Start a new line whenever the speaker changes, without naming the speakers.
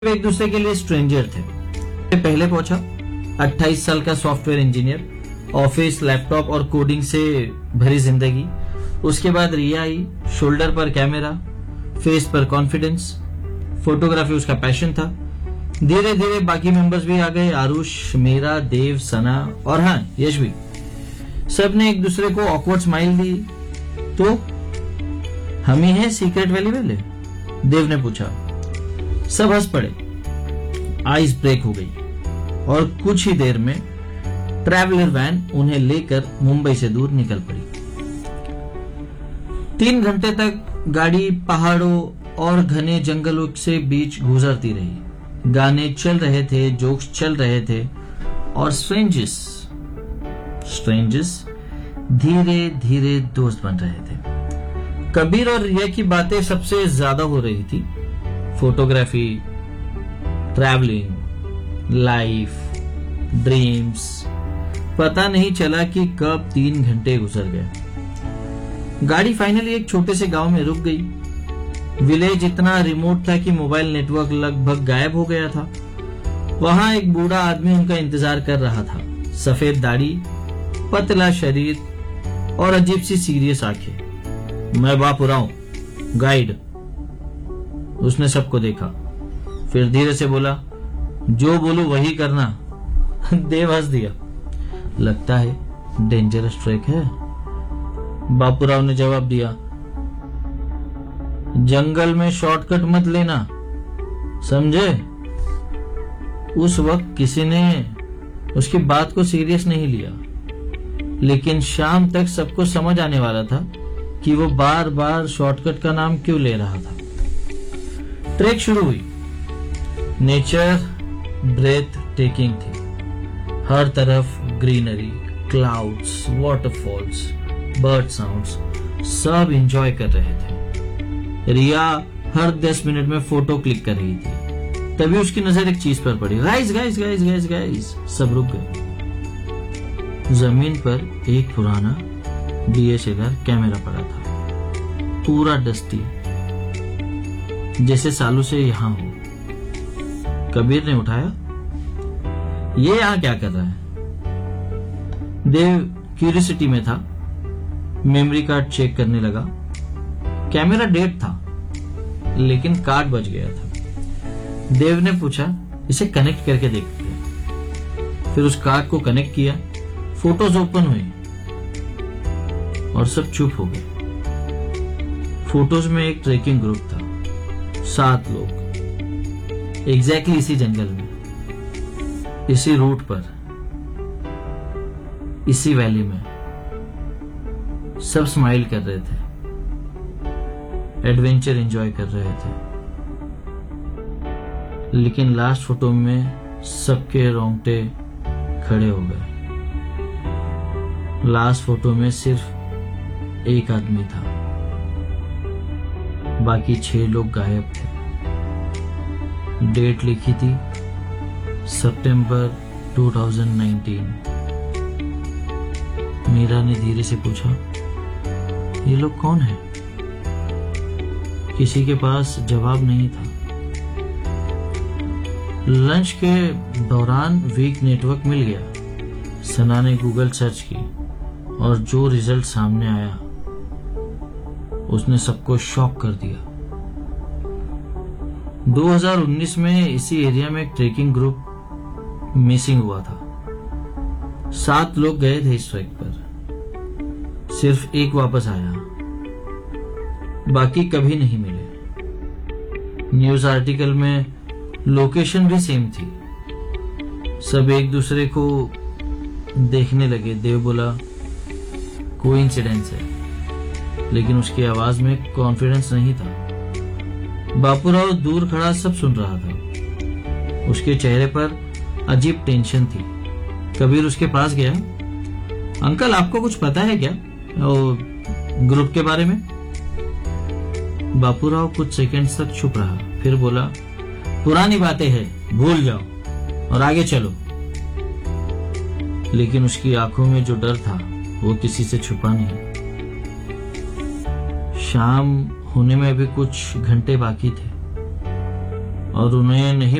वे एक दूसरे के लिए स्ट्रेंजर थे। पहले पहुंचा 28 साल का सॉफ्टवेयर इंजीनियर, ऑफिस, लैपटॉप और कोडिंग से भरी जिंदगी। उसके बाद रिया आई, शोल्डर पर कैमरा, फेस पर कॉन्फिडेंस। फोटोग्राफी उसका पैशन था। धीरे धीरे बाकी मेंबर्स भी आ गए, आरुष, मीरा, देव, सना और हाँ, यश भी। सब ने एक दूसरे को ऑकवर्ड स्माइल दी। तो हम ही हैं सीक्रेट वैली वाले? देव ने पूछा। सब हंस पड़े, आइस ब्रेक हो गई और कुछ ही देर में ट्रैवलर वैन उन्हें लेकर मुंबई से दूर निकल पड़ी। 3 घंटे तक गाड़ी पहाड़ों और घने जंगलों से बीच गुजरती रही। गाने चल रहे थे, जोक्स चल रहे थे और स्ट्रेंजर्स धीरे धीरे दोस्त बन रहे थे। कबीर और रिया की बातें सबसे ज्यादा हो रही थी। Photography, travelling, life, dreams. पता नहीं चला कि कब 3 घंटे गुजर गए। गाड़ी फाइनली एक छोटे से गांव में रुक गई। विलेज इतना रिमोट था कि मोबाइल नेटवर्क लगभग गायब हो गया था। वहां एक बूढ़ा आदमी उनका इंतजार कर रहा था। सफेद दाढ़ी, पतला शरीर और अजीब सी सीरियस आंखें। मैं बापूराव, गाइड। उसने सबको देखा, फिर धीरे से बोला, जो बोलूं वही करना। देव हंस दिया। लगता है डेंजरस ट्रैक है। बापूराव ने जवाब दिया, जंगल में शॉर्टकट मत लेना, समझे? उस वक्त किसी ने उसकी बात को सीरियस नहीं लिया, लेकिन शाम तक सबको समझ आने वाला था कि वो बार बार शॉर्टकट का नाम क्यों ले रहा था। ट्रेक शुरू हुई। नेचर ब्रेथ टेकिंग थी। हर तरफ greenery, clouds, waterfalls, bird sounds, सब एंजॉय कर रहे थे। रिया हर 10 मिनट में फोटो क्लिक कर रही थी। तभी उसकी नजर एक चीज पर पड़ी। Guys guys guys guys guys, सब रुक गए। जमीन पर एक पुराना DSLR कैमरा पड़ा था, पूरा डस्टी, जैसे सालों से यहां हो। कबीर ने उठाया। ये यहां क्या कर रहा है? देव क्यूरियोसिटी में था, मेमोरी कार्ड चेक करने लगा। कैमरा डेड था, लेकिन कार्ड बच गया था। देव ने पूछा, इसे कनेक्ट करके देखते हैं। फिर उस कार्ड को कनेक्ट किया। फोटोज ओपन हुई और सब चुप हो गए। फोटोज में एक ट्रेकिंग ग्रुप था, 7 लोग, एग्जैक्टली इसी जंगल में, इसी रूट पर, इसी वैली में। सब स्माइल कर रहे थे, एडवेंचर एंजॉय कर रहे थे। लेकिन लास्ट फोटो में सबके रोंगटे खड़े हो गए। लास्ट फोटो में सिर्फ एक आदमी था, बाकी 6 लोग गायब थे। डेट लिखी थी सितंबर 2019। मीरा ने धीरे से पूछा, ये लोग कौन है? किसी के पास जवाब नहीं था। लंच के दौरान वीक नेटवर्क मिल गया। सना ने गूगल सर्च की और जो रिजल्ट सामने आया उसने सबको शॉक कर दिया। 2019 में इसी एरिया में एक ट्रेकिंग ग्रुप मिसिंग हुआ था। 7 लोग गए थे इस ट्रैक पर, सिर्फ एक वापस आया, बाकी कभी नहीं मिले। न्यूज आर्टिकल में लोकेशन भी सेम थी। सब एक दूसरे को देखने लगे। देव बोला, कोइंसिडेंस है, लेकिन उसकी आवाज में कॉन्फिडेंस नहीं था। बापूराव दूर खड़ा सब सुन रहा था। उसके चेहरे पर अजीब टेंशन थी। कबीर उसके पास गया। अंकल, आपको कुछ पता है क्या ग्रुप के बारे में? बापूराव कुछ सेकंड्स तक चुप रहा, फिर बोला, पुरानी बातें हैं, भूल जाओ और आगे चलो। लेकिन उसकी आंखों में जो डर था वो किसी से छुपा नहीं। शाम होने में अभी कुछ घंटे बाकी थे। और उन्हें नहीं